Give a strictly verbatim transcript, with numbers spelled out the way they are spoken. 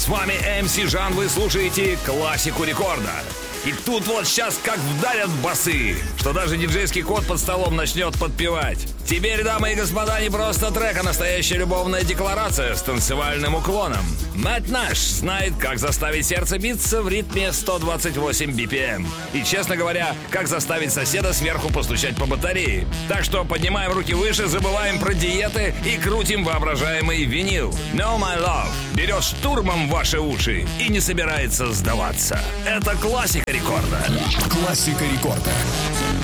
С вами эм си Жан, вы слушаете классику рекорда. И тут вот сейчас как вдарят басы, что даже диджейский кот под столом начнет подпевать. Теперь, дамы и господа, не просто трек, а настоящая любовная декларация с танцевальным уклоном. Мэтт Нэш знает, как заставить сердце биться в ритме сто двадцать восемь би пи эм. И, честно говоря, как заставить соседа сверху постучать по батарее. Так что поднимаем руки выше, забываем про диеты и крутим воображаемый винил. Know My Love берет штурмом ваши уши и не собирается сдаваться. Это классика рекорда. Классика рекорда.